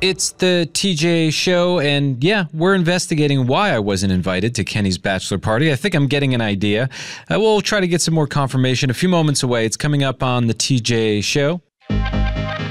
It's the TJ show, and yeah, we're investigating why I wasn't invited to Kenny's bachelor party. I think I'm getting an idea. We'll try to get some more confirmation a few moments away. It's coming up on the TJ show.